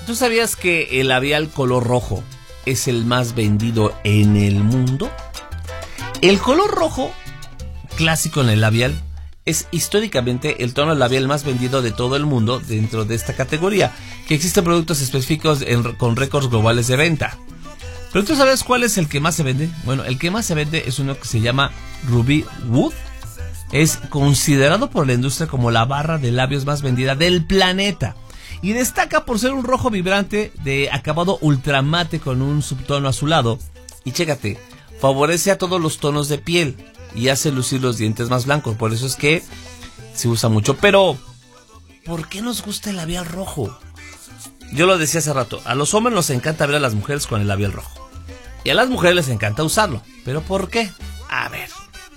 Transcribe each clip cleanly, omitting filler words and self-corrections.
¿Tú sabías que el labial color rojo es el más vendido en el mundo? El color rojo clásico en el labial es históricamente el tono labial más vendido de todo el mundo dentro de esta categoría, que existen productos específicos con récords globales de venta. ¿Pero tú sabes cuál es el que más se vende? Bueno, el que más se vende es uno que se llama Ruby Wood. Es considerado por la industria como la barra de labios más vendida del planeta. Y destaca por ser un rojo vibrante de acabado ultramate con un subtono azulado. Y chécate, favorece a todos los tonos de piel y hace lucir los dientes más blancos. Por eso es que se usa mucho. Pero, ¿por qué nos gusta el labial rojo? Yo lo decía hace rato, a los hombres nos encanta ver a las mujeres con el labial rojo. Y a las mujeres les encanta usarlo. ¿Pero por qué? A ver.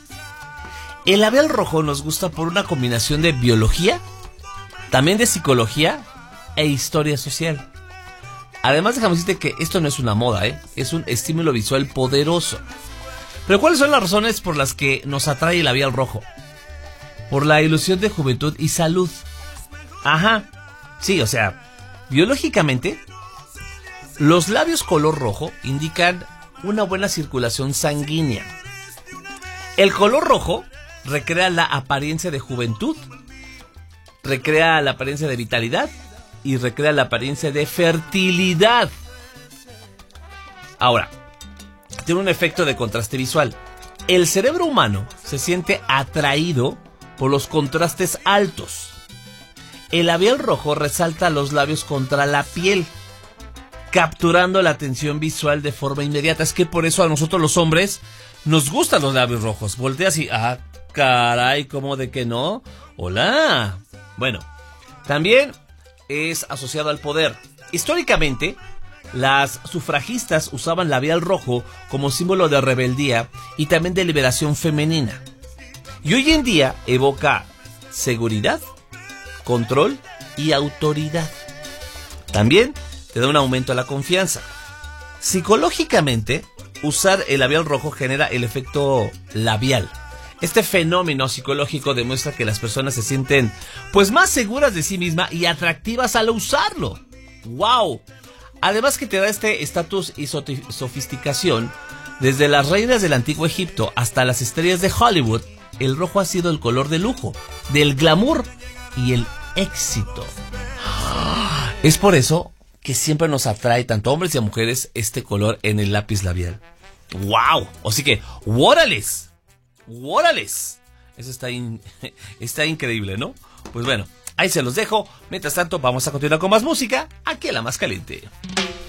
El labial rojo nos gusta por una combinación de biología, también de psicología e historia social. Además, déjame decirte que esto no es una moda, es un estímulo visual poderoso. Pero ¿cuáles son las razones por las que nos atrae el labial rojo? Por la ilusión de juventud y salud. Ajá, sí, o sea, biológicamente, los labios color rojo indican una buena circulación sanguínea. El color rojo recrea la apariencia de juventud, recrea la apariencia de vitalidad y recrea la apariencia de fertilidad. Ahora, tiene un efecto de contraste visual. El cerebro humano se siente atraído por los contrastes altos. El labial rojo resalta los labios contra la piel, capturando la atención visual de forma inmediata. Es que por eso a nosotros los hombres nos gustan los labios rojos. Volteas y caray, ¿cómo de que no? ¡Hola! Bueno, también es asociado al poder. Históricamente, las sufragistas usaban labial rojo como símbolo de rebeldía y también de liberación femenina. Y hoy en día evoca seguridad, control y autoridad. También te da un aumento a la confianza. Psicológicamente, usar el labial rojo genera el efecto labial. Este fenómeno psicológico demuestra que las personas se sienten pues más seguras de sí mismas y atractivas al usarlo. ¡Wow! Además que te da este estatus y sofisticación. Desde las reinas del antiguo Egipto hasta las estrellas de Hollywood, el rojo ha sido el color de lujo, del glamour y el éxito. Es por eso que siempre nos atrae tanto a hombres y a mujeres este color en el lápiz labial. ¡Wow! Así que, ¡órales! ¡Órales! Eso está increíble, ¿no? Pues bueno, ahí se los dejo. Mientras tanto, vamos a continuar con más música aquí en La Más Caliente.